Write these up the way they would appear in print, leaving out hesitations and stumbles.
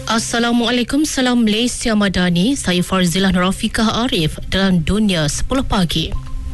Assalamualaikum, salam Malaysia Madani. Saya Farzilah Rafiqah Arif dalam Dunia 10 Pagi.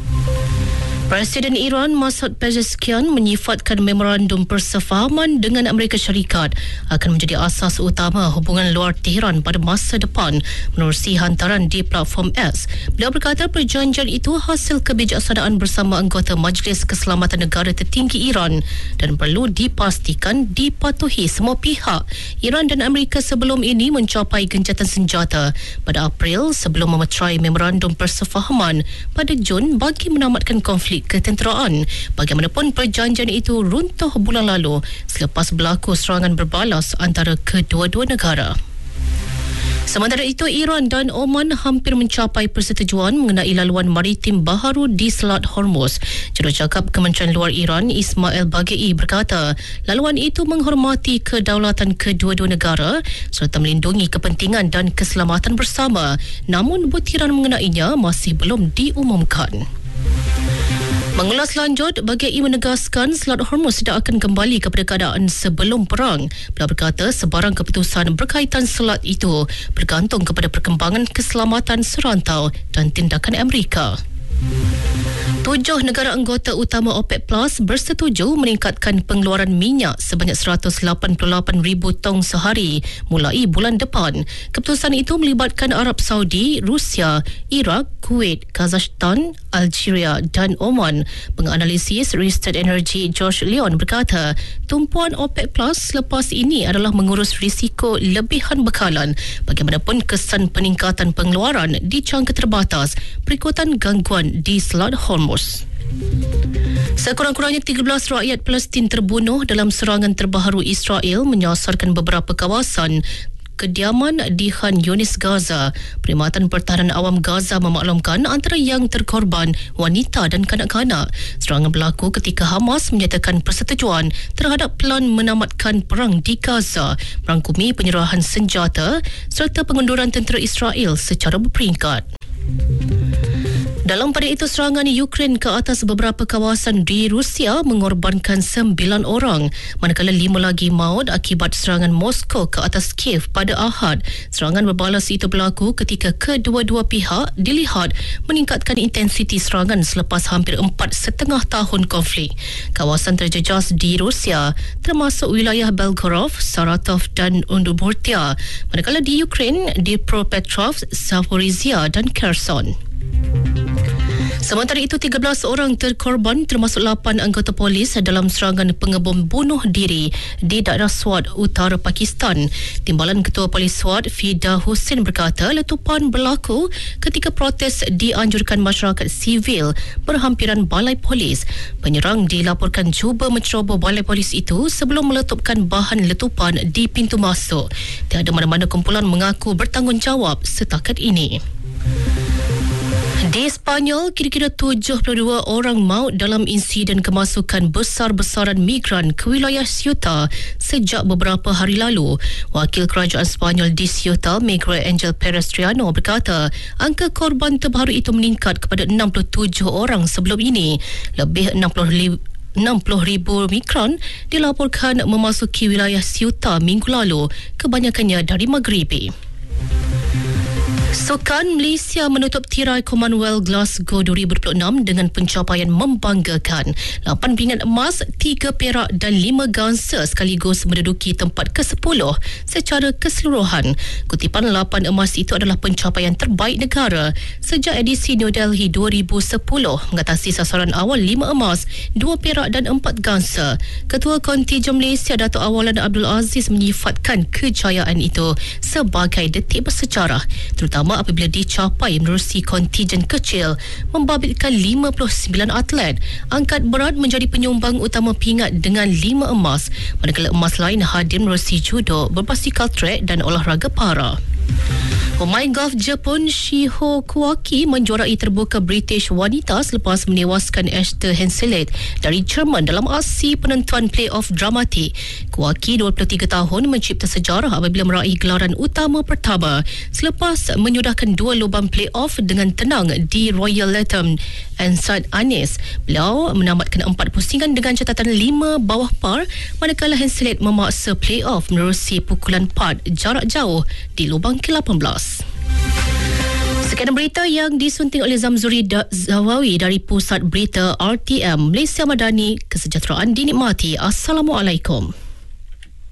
Presiden Iran Masoud Pezeshkian menyifatkan memorandum persefahaman dengan Amerika Syarikat akan menjadi asas utama hubungan luar Tehran pada masa depan menerusi hantaran di platform X. Beliau berkata perjanjian itu hasil kebijaksanaan bersama anggota Majlis Keselamatan Negara tertinggi Iran dan perlu dipastikan dipatuhi semua pihak. Iran dan Amerika sebelum ini mencapai gencatan senjata pada April sebelum memeterai memorandum persefahaman pada Jun bagi menamatkan konflik ketenteraan. Bagaimanapun perjanjian itu runtuh bulan lalu selepas berlaku serangan berbalas antara kedua-dua negara. Sementara itu, Iran dan Oman hampir mencapai persetujuan mengenai laluan maritim baharu di Selat Hormuz. Jurucakap Kementerian Luar Iran Ismail Baghei berkata, laluan itu menghormati kedaulatan kedua-dua negara serta melindungi kepentingan dan keselamatan bersama. Namun, butiran mengenainya masih belum diumumkan. Mengulas lanjut, Baghei menegaskan Selat Hormuz tidak akan kembali kepada keadaan sebelum perang. Beliau berkata sebarang keputusan berkaitan selat itu bergantung kepada perkembangan keselamatan serantau dan tindakan Amerika. 7 negara anggota utama OPEC Plus bersetuju meningkatkan pengeluaran minyak sebanyak 188,000 tong sehari mulai bulan depan. Keputusan itu melibatkan Arab Saudi, Rusia, Iraq, Kuwait, Kazakhstan, Algeria dan Oman. Penganalisis Rystad Energy George Leon berkata, tumpuan OPEC Plus selepas ini adalah mengurus risiko lebihan bekalan. Bagaimanapun kesan peningkatan pengeluaran dijangka terbatas berikutan gangguan di Selat Hormuz. Sekurang-kurangnya 13 rakyat Palestin terbunuh dalam serangan terbaru Israel menyasarkan beberapa kawasan kediaman di Khan Yunis, Gaza. Perkhidmatan Pertahanan Awam Gaza memaklumkan antara yang terkorban wanita dan kanak-kanak. Serangan berlaku ketika Hamas menyatakan persetujuan terhadap pelan menamatkan perang di Gaza, merangkumi penyerahan senjata serta pengunduran tentera Israel secara berperingkat. Dalam pada itu, serangan Ukraine ke atas beberapa kawasan di Rusia mengorbankan 9 orang, manakala 5 lagi maut akibat serangan Moskow ke atas Kiev pada Ahad. Serangan berbalas itu berlaku ketika kedua-dua pihak dilihat meningkatkan intensiti serangan selepas hampir 4,5 tahun konflik. Kawasan terjejas di Rusia termasuk wilayah Belgorod, Saratov dan Udmurtia, manakala di Ukraine Dnipropetrovsk, Zaporizhia dan Kherson. Sementara itu, 13 orang terkorban termasuk 8 anggota polis dalam serangan pengebom bunuh diri di daerah Swat, utara Pakistan. Timbalan Ketua Polis Swat, Fida Hussein berkata letupan berlaku ketika protes dianjurkan masyarakat sivil berhampiran balai polis. Penyerang dilaporkan cuba menceroboh balai polis itu sebelum meletupkan bahan letupan di pintu masuk. Tiada mana-mana kumpulan mengaku bertanggungjawab setakat ini. Di Sepanyol, kira-kira 72 orang maut dalam insiden kemasukan besar-besaran migran ke wilayah Ceuta sejak beberapa hari lalu. Wakil Kerajaan Sepanyol di Ceuta, Miguel Angel Perestriano berkata, angka korban terbaru itu meningkat kepada 67 orang sebelum ini. Lebih 60,000 migran dilaporkan memasuki wilayah Ceuta minggu lalu, kebanyakannya dari Maghribi. Sukan Malaysia menutup tirai Commonwealth Glasgow 2026 dengan pencapaian membanggakan. 8 pingat emas, 3 perak dan 5 gangsa sekaligus menduduki tempat ke-10 secara keseluruhan. Kutipan 8 emas itu adalah pencapaian terbaik negara sejak edisi New Delhi 2010, mengatasi sasaran awal 5 emas, 2 perak dan 4 gangsa. Ketua Kontijen Malaysia Datuk Awalan Abdul Aziz menyifatkan kejayaan itu sebagai detik bersejarah, terutama apabila dicapai menerusi kontijen kecil membabitkan 59 atlet. Angkat berat menjadi penyumbang utama pingat dengan 5 emas, manakala emas lain hadir menerusi judo, berbasikal trek dan olahraga para. Pemain golf Jepun Shiho Kuwaki menjuarai terbuka British wanita selepas menewaskan Esther Henseleit dari Jerman dalam aksi penentuan playoff dramatik. Kuwaki 23 tahun mencipta sejarah apabila meraih gelaran utama pertama selepas menyudahkan 2 lubang playoff dengan tenang di Royal Latham and St. Anne's. Beliau menamatkan 4 pusingan dengan catatan 5 bawah par, manakala Henseleit memaksa playoff menerusi pukulan putt jarak jauh di lubang ke-18. Sekian berita yang disunting oleh Zamzuri Zawawi dari Pusat Berita RTM Malaysia Madani. Kesejahteraan dinikmati. Assalamualaikum.